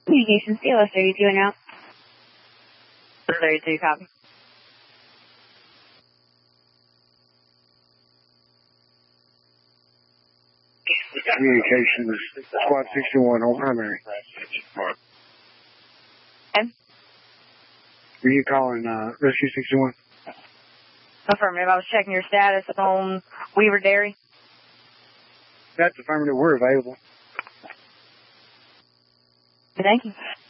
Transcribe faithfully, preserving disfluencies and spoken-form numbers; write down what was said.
Communications, C L S thirty-two and out. thirty-two, copy. Communications, Squad sixty-one, on primary. And? Were you calling uh, Rescue sixty-one? Affirmative. I was checking your status on Weaver Dairy. That's affirmative. We're available. Thank you.